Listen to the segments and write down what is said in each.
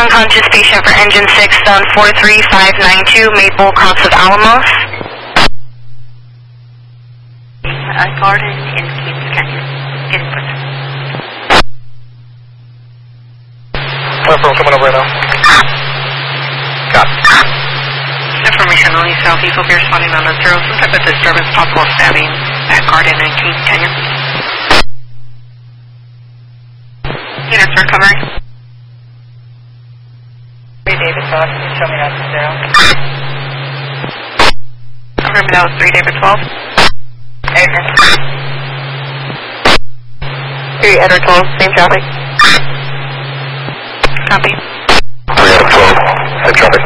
unconscious patient for engine 6, zone 43592, Maple, Cross of Alamos. Garden in Kings Canyon. Getting further. Platform coming up right now. Got it. Information on East Southeast will be responding on the 0. Some type of disturbance, possible stabbing at Garden and Kings Canyon. Units are covering. 3 David 12, can you show me that's 0? Confirm that was 3 David 12. Edgar. 3 Edward 12, same traffic. Copy. 3 out of 12, same traffic.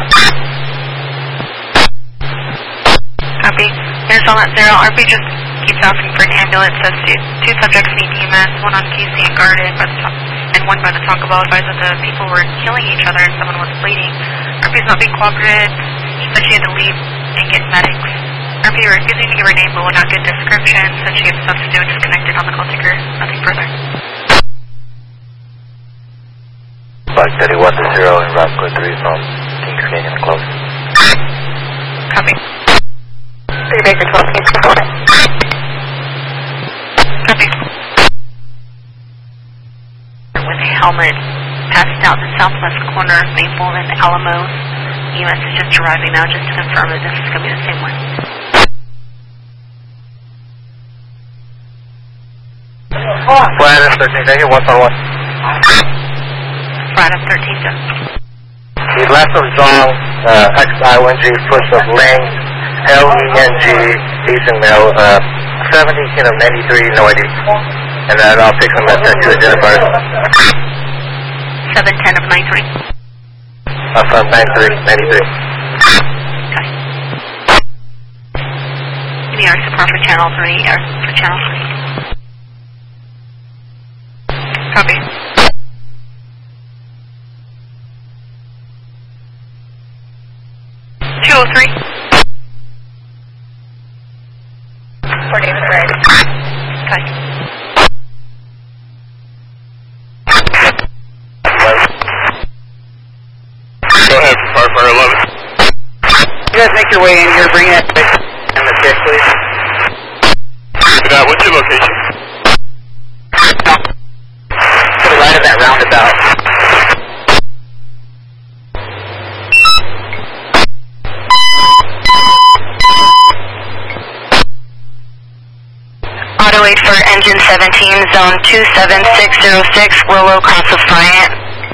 Copy. There's on that 0. RP just keeps asking for an ambulance. Says two subjects need EMS, one on KC and Garden, and one by the Taco Bell. Advised that the people were killing each other and someone was bleeding. RP's not being cooperative. Said she had to leave and get medics. RP refusing to give her name but would not get description. Said she gets substitute and disconnected on the call taker. Nothing further. Flight 31 to 0 and Roscoe 3 from Kings Canyon close. Copy. 3 Baker 12, can you confirm it? Copy. With a helmet passed out the southwest corner of Maple and Alamos. EMS is just arriving now just to confirm that this is going to be the same one. Flight of 13, thank you, 141. Flight of 13, go. The last of Zong, XING, first of Ling, LENG, Eastern Mail, 17 of 93, no ID. And then I'll take some message to identify. 710 of 93. From 93. Okay. ER support for channel 3, or for channel 3. Copy. $203. 4 David right. Okay. Go ahead, Firefighter 11. You guys make your way in here, bring it. In the case, please. What's your location? Put it right in that roundabout. Auto 8 for engine 17, zone 27606, Willow, Cross of Bryant.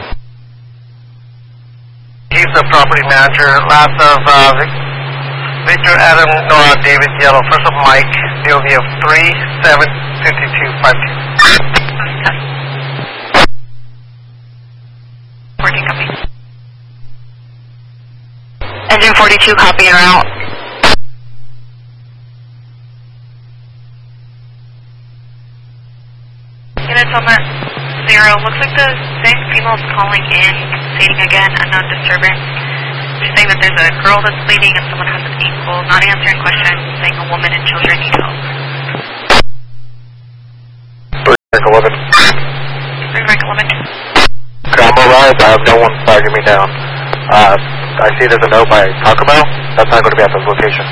He's the property manager. Last of Victor Adam Nora David Yellow. First of Mike. DOV of 375252. Working, copy. Engine 42, copy en route. Units on that 0. Looks like the same female's calling in, stating again, unknown disturbance. She's saying that there's a girl that's bleeding and someone has an ankle, not answering questions, saying a woman and children need help. 3 11. 3 Mike 11. Okay, I'm arrived. I have no one flagging me down. I see there's a note by Taco Bell. That's not going to be at this location.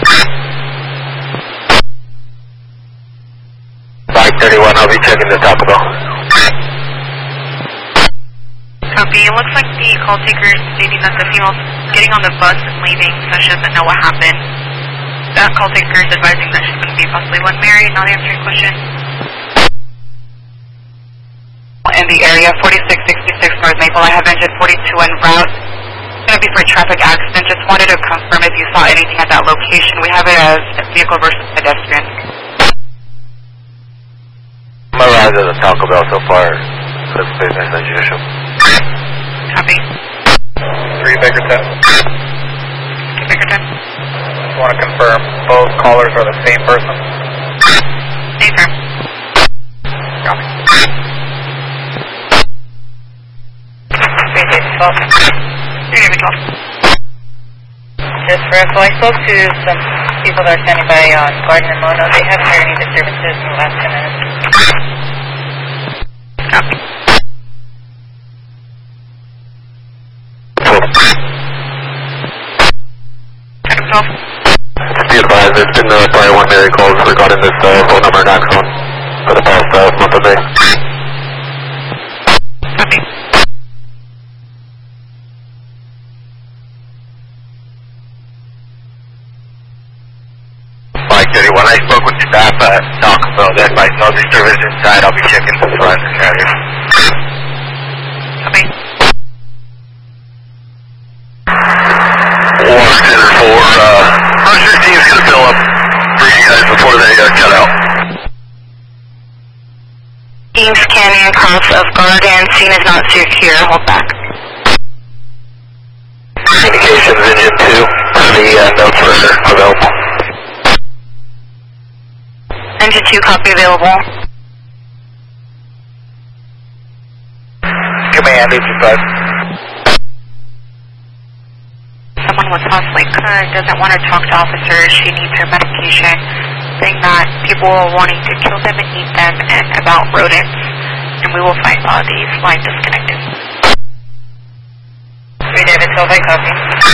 Mike 31, I'll be checking the Taco Bell. Copy. It looks like the call taker is stating that the female's getting on the bus and leaving, so she doesn't know what happened. That call taker is advising that she's going to be possibly married, not answering questions. In the area, 4666 North Maple, I have engine 42 en route. It's going to be for a traffic accident. Just wanted to confirm if you saw anything at that location. We have it as vehicle versus pedestrian. I'm arrived at the Taco Bell so far. It's business as usual. Copy. 3 Baker 10. Baker 10. Just want to confirm both callers are the same person. Same firm. Copy. 3 David 12. 3 David 12. Just for info, I spoke to some people that are standing by on Garden and Mono. They haven't heard any disturbances in the last 10 minutes. Copy. 12. Be advised, there's been prior 1 Mary calls regarding this phone number and Axon for the past month of May. Copy. Mike 31, I spoke with staff at Taco Bell. That might no disturbance inside. I'll be checking the front and area. Copy. 104, Rush 15 is going to fill up for you guys before they cut out. Kings Canyon, cross of Garden, scene is not secure, hold back. Communications engine 2, the notes are available. Engine 2, copy available. Command, engine 5. Someone was possibly cut, doesn't want to talk to officers, she needs her medication, saying that people are wanting to kill them and eat them, and about rodents, and we will find bodies lying disconnected. 3 David Silva, copy.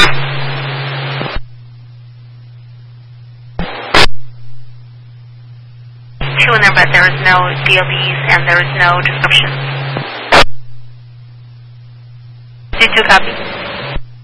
Two in there, but there is no DLBs and there is no descriptions. 2 copy.